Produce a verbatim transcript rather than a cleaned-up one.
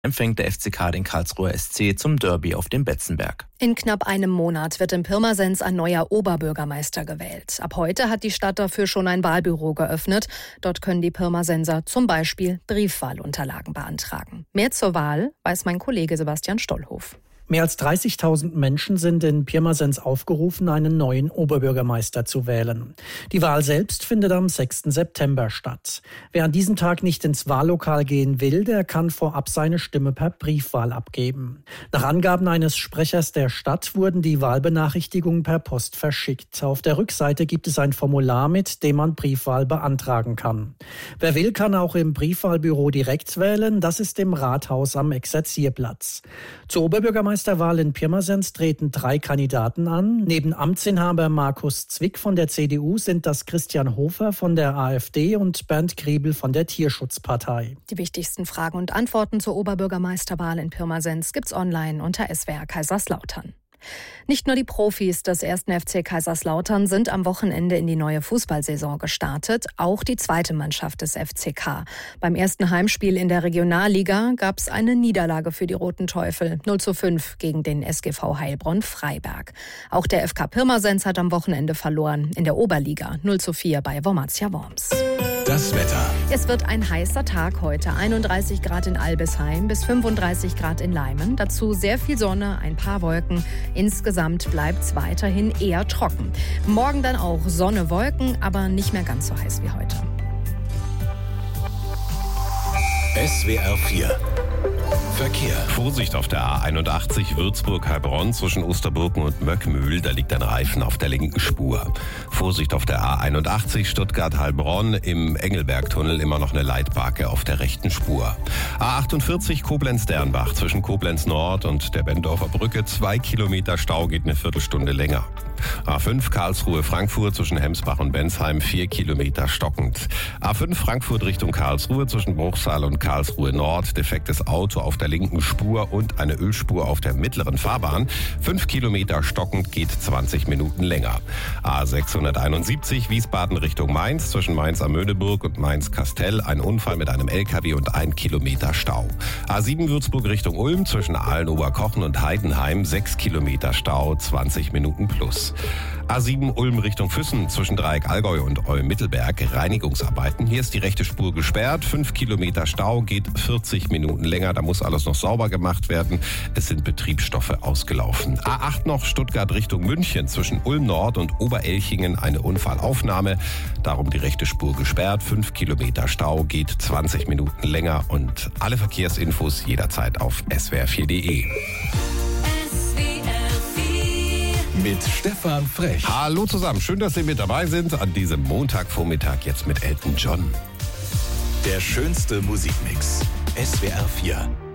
empfängt der F C K den Karlsruher S C zum Derby auf dem Betzenberg. In knapp einem Monat wird in Pirmasens ein neuer Oberbürgermeister gewählt. Ab heute hat die Stadt dafür schon ein Wahlbüro geöffnet. Dort können die Pirmasenser zum Beispiel Briefwahlunterlagen beantragen. Mehr zur Wahl weiß mein Kollege Sebastian Stollhof. Mehr als dreißigtausend Menschen sind in Pirmasens aufgerufen, einen neuen Oberbürgermeister zu wählen. Die Wahl selbst findet am sechsten September statt. Wer an diesem Tag nicht ins Wahllokal gehen will, der kann vorab seine Stimme per Briefwahl abgeben. Nach Angaben eines Sprechers der Stadt wurden die Wahlbenachrichtigungen per Post verschickt. Auf der Rückseite gibt es ein Formular, mit dem man Briefwahl beantragen kann. Wer will, kann auch im Briefwahlbüro direkt wählen. Das ist im Rathaus am Exerzierplatz. Zur Oberbürgermeister Der Wahl in Pirmasens treten drei Kandidaten an. Neben Amtsinhaber Markus Zwick von der C D U sind das Christian Hofer von der AfD und Bernd Griebel von der Tierschutzpartei. Die wichtigsten Fragen und Antworten zur Oberbürgermeisterwahl in Pirmasens gibt's online unter S W R Kaiserslautern. Nicht nur die Profis des ersten F C Kaiserslautern sind am Wochenende in die neue Fußballsaison gestartet, auch die zweite Mannschaft des F C K. Beim ersten Heimspiel in der Regionalliga gab es eine Niederlage für die Roten Teufel, null zu fünf gegen den S G V Heilbronn-Freiberg. Auch der F K Pirmasens hat am Wochenende verloren, in der Oberliga null zu vier bei Wormatia Worms. Das Wetter. Es wird ein heißer Tag heute, einunddreißig Grad in Albisheim bis fünfunddreißig Grad in Leimen. Dazu sehr viel Sonne, ein paar Wolken. Insgesamt bleibt es weiterhin eher trocken. Morgen dann auch Sonne, Wolken, aber nicht mehr ganz so heiß wie heute. S W R vier Verkehr. Vorsicht auf der A einundachtzig Würzburg-Heilbronn zwischen Osterburken und Möckmühl. Da liegt ein Reifen auf der linken Spur. Vorsicht auf der A einundachtzig Stuttgart-Heilbronn im Engelbergtunnel immer noch eine Leitbarke auf der rechten Spur. A achtundvierzig Koblenz-Dernbach zwischen Koblenz Nord und der Bendorfer Brücke. Zwei Kilometer Stau, geht eine Viertelstunde länger. A fünf Karlsruhe-Frankfurt zwischen Hemsbach und Bensheim, vier Kilometer stockend. A fünf Frankfurt Richtung Karlsruhe zwischen Bruchsal und Karlsruhe Nord. Defektes Auto auf der linken Spur und eine Ölspur auf der mittleren Fahrbahn. Fünf Kilometer stockend, geht zwanzig Minuten länger. A sechshunderteinundsiebzig Wiesbaden Richtung Mainz zwischen Mainz am Möhneburg und Mainz-Kastell. Ein Unfall mit einem L K W und ein Kilometer Stau. A sieben Würzburg Richtung Ulm zwischen Aalen-Oberkochen und Heidenheim. Sechs Kilometer Stau, zwanzig Minuten plus. A sieben Ulm Richtung Füssen zwischen Dreieck Allgäu und Olm-Mittelberg. Reinigungsarbeiten. Hier ist die rechte Spur gesperrt. Fünf Kilometer Stau, geht vierzig Minuten länger. Da muss alles noch sauber gemacht werden. Es sind Betriebsstoffe ausgelaufen. A acht noch Stuttgart Richtung München zwischen Ulm Nord und Oberelchingen. Eine Unfallaufnahme. Darum die rechte Spur gesperrt. Fünf Kilometer Stau, geht zwanzig Minuten länger. Und alle Verkehrsinfos jederzeit auf S W R vier punkt de. Mit Stefan Frech. Hallo zusammen, schön, dass Sie mit dabei sind an diesem Montagvormittag jetzt mit Elton John. Der schönste Musikmix. S W R vier.